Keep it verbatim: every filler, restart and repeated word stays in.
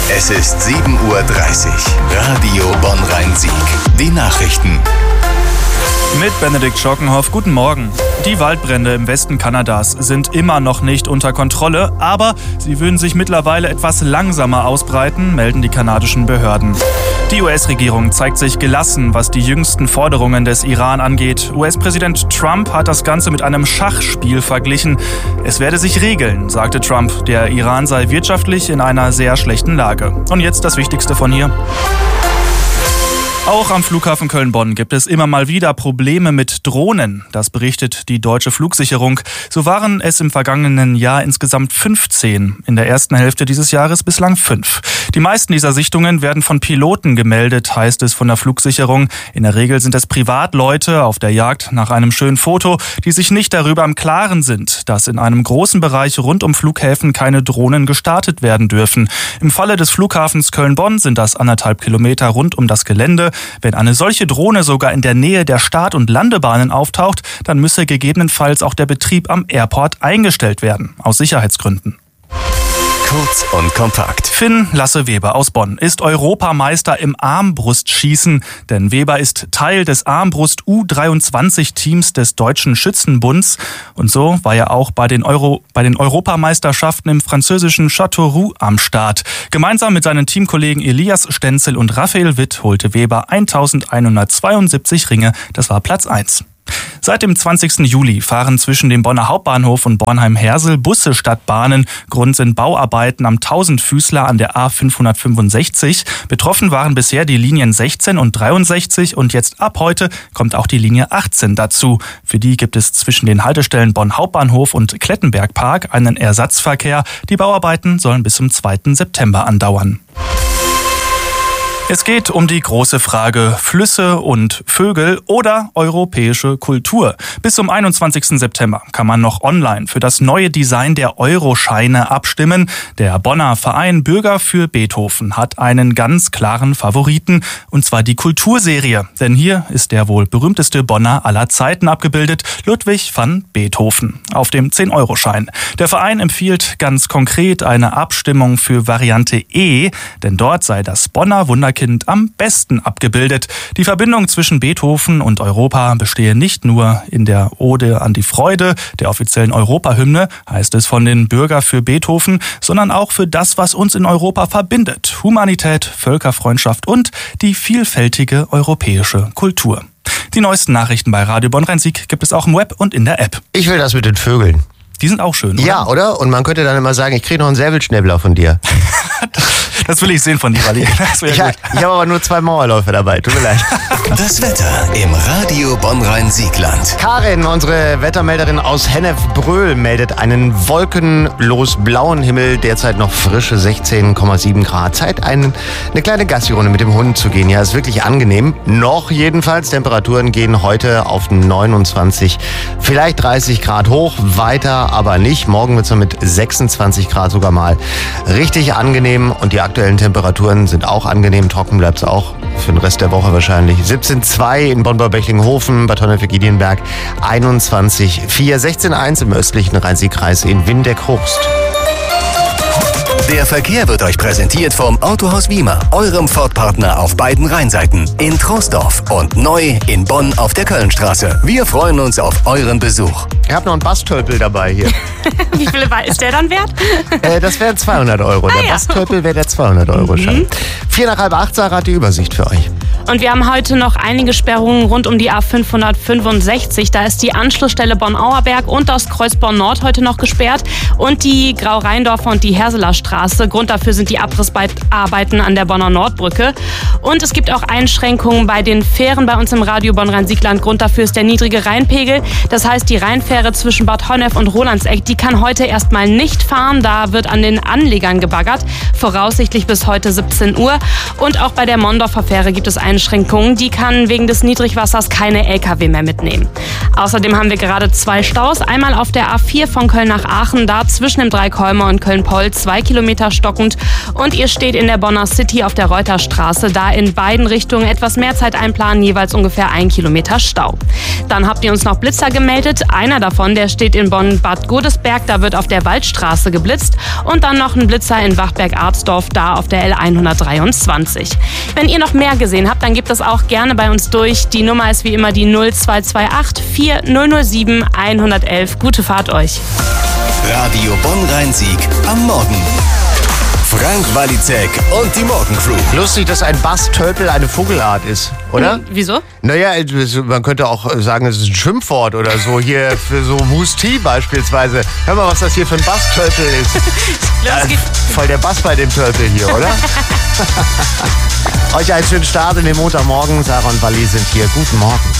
Es ist sieben Uhr dreißig. Radio Bonn-Rhein-Sieg. Die Nachrichten. Mit Benedikt Schockenhoff, guten Morgen. Die Waldbrände im Westen Kanadas sind immer noch nicht unter Kontrolle, aber sie würden sich mittlerweile etwas langsamer ausbreiten, melden die kanadischen Behörden. Die U S-Regierung zeigt sich gelassen, was die jüngsten Forderungen des Iran angeht. U S-Präsident Trump hat das Ganze mit einem Schachspiel verglichen. Es werde sich regeln, sagte Trump. Der Iran sei wirtschaftlich in einer sehr schlechten Lage. Und jetzt das Wichtigste von hier. Auch am Flughafen Köln-Bonn gibt es immer mal wieder Probleme mit Drohnen. Das berichtet die Deutsche Flugsicherung. So waren es im vergangenen Jahr insgesamt fünfzehn. In der ersten Hälfte dieses Jahres bislang fünf. Die meisten dieser Sichtungen werden von Piloten gemeldet, heißt es von der Flugsicherung. In der Regel sind es Privatleute auf der Jagd nach einem schönen Foto, die sich nicht darüber im Klaren sind, dass in einem großen Bereich rund um Flughäfen keine Drohnen gestartet werden dürfen. Im Falle des Flughafens Köln-Bonn sind das anderthalb Kilometer rund um das Gelände. Wenn eine solche Drohne sogar in der Nähe der Start- und Landebahnen auftaucht, dann müsse gegebenenfalls auch der Betrieb am Airport eingestellt werden, aus Sicherheitsgründen. Kurz und kompakt. Finn Lasse Weber aus Bonn ist Europameister im Armbrustschießen, denn Weber ist Teil des Armbrust U dreiundzwanzig Teams des Deutschen Schützenbunds und so war er auch bei den, Euro, bei den Europameisterschaften im französischen Châteauroux am Start. Gemeinsam mit seinen Teamkollegen Elias Stenzel und Raphael Witt holte Weber eintausendeinhundertzweiundsiebzig Ringe, das war Platz eins. Seit dem zwanzigsten Juli fahren zwischen dem Bonner Hauptbahnhof und Bornheim-Hersel Busse statt Bahnen. Grund sind Bauarbeiten am Tausendfüßler an der A fünfhundertfünfundsechzig. Betroffen waren bisher die Linien sechzehn und dreiundsechzig und jetzt ab heute kommt auch die Linie achtzehn dazu. Für die gibt es zwischen den Haltestellen Bonn Hauptbahnhof und Klettenbergpark einen Ersatzverkehr. Die Bauarbeiten sollen bis zum zweiten September andauern. Es geht um die große Frage Flüsse und Vögel oder europäische Kultur. Bis zum einundzwanzigsten September kann man noch online für das neue Design der Euroscheine abstimmen. Der Bonner Verein Bürger für Beethoven hat einen ganz klaren Favoriten, und zwar die Kulturserie. Denn hier ist der wohl berühmteste Bonner aller Zeiten abgebildet, Ludwig van Beethoven, auf dem zehn-Euro-Schein. Der Verein empfiehlt ganz konkret eine Abstimmung für Variante E, denn dort sei das Bonner Wunderkind am besten abgebildet. Die Verbindung zwischen Beethoven und Europa bestehe nicht nur in der Ode an die Freude, der offiziellen Europahymne, heißt es von den Bürger für Beethoven, sondern auch für das, was uns in Europa verbindet. Humanität, Völkerfreundschaft und die vielfältige europäische Kultur. Die neuesten Nachrichten bei Radio Bonn-Rhein-Sieg gibt es auch im Web und in der App. Ich will das mit den Vögeln. Die sind auch schön, oder? Ja, oder? Und man könnte dann immer sagen, ich kriege noch einen Säbelschnäbler von dir. Das will ich sehen von dir, Wally. Ich, ich habe aber nur zwei Mauerläufe dabei, tut mir leid. Das Wetter im Radio Bonn-Rhein-Siegland. Karin, unsere Wettermelderin aus Hennef-Bröl, meldet einen wolkenlos blauen Himmel, derzeit noch frische sechzehn Komma sieben Grad. Zeit, einen, eine kleine Gassi-Runde mit dem Hund zu gehen. Ja, ist wirklich angenehm. Noch jedenfalls. Temperaturen gehen heute auf neunundzwanzig, vielleicht dreißig Grad hoch, weiter aber nicht. Morgen wird es mit sechsundzwanzig Grad sogar mal richtig angenehm und die aktuellen Temperaturen sind auch angenehm. Trocken bleibt es auch für den Rest der Woche wahrscheinlich. siebzehn Komma zwei in Bonn-Bechtlinghofen, Bad Honnef-Giedienberg, einundzwanzig Komma vier, sechzehn Komma eins im östlichen Rhein-Sieg-Kreis in Windeck-Hurst. Der Verkehr wird euch präsentiert vom Autohaus Wiemer, eurem Ford-Partner auf beiden Rheinseiten, in Troisdorf und neu in Bonn auf der Kölnstraße. Wir freuen uns auf euren Besuch. Ich habe noch einen Basstölpel dabei hier. Wie viel ist der dann wert? äh, das wären zweihundert Euro. Ah, der ja. Basstölpel wäre der zweihundert-Euro-Schein. Mhm. Vier nach halb acht, Sarah hat die Übersicht für euch. Und wir haben heute noch einige Sperrungen rund um die A fünfhundertfünfundsechzig. Da ist die Anschlussstelle Bonn-Auerberg und das Kreuz Bonn-Nord heute noch gesperrt. Und die Grau-Rheindorfer und die Herseler Straße. Grund dafür sind die Abrissarbeiten an der Bonner Nordbrücke. Und es gibt auch Einschränkungen bei den Fähren bei uns im Radio Bonn-Rhein-Siegland. Grund dafür ist der niedrige Rheinpegel. Das heißt, die Rheinfähre zwischen Bad Honnef und Rolandseck, die kann heute erstmal nicht fahren. Da wird an den Anlegern gebaggert. Voraussichtlich bis heute siebzehn Uhr. Und auch bei der Mondorfer Fähre gibt es Einschränkungen Verkehrseinschränkungen. Die kann wegen des Niedrigwassers keine L K W mehr mitnehmen. Außerdem haben wir gerade zwei Staus. Einmal auf der A vier von Köln nach Aachen, da zwischen dem Dreikolmer und Köln-Poll zwei Kilometer stockend. Und ihr steht in der Bonner City auf der Reuterstraße, da in beiden Richtungen etwas mehr Zeit einplanen, jeweils ungefähr ein Kilometer Stau. Dann habt ihr uns noch Blitzer gemeldet. Einer davon, der steht in Bonn-Bad Godesberg, da wird auf der Waldstraße geblitzt. Und dann noch ein Blitzer in Wachberg-Arzdorf, da auf der L hundertdreiundzwanzig. Wenn ihr noch mehr gesehen habt, dann gebt das auch gerne bei uns durch. Die Nummer ist wie immer die null zwei zwei acht vier null null sieben eins eins eins. Gute Fahrt euch. Radio Bonn-Rhein-Sieg am Morgen. Frank Walizek und die Morgencrew. Lustig, dass ein Bastölpel eine Vogelart ist, oder? Hm, wieso? Naja, man könnte auch sagen, es ist ein Schimpfwort oder so. Hier für so Musti beispielsweise. Hör mal, was das hier für ein Bastölpel ist. Los geht's. Äh, voll der Bass bei dem Tölpel hier, oder? Euch einen schönen Start in den Montagmorgen. Sarah und Wally sind hier. Guten Morgen.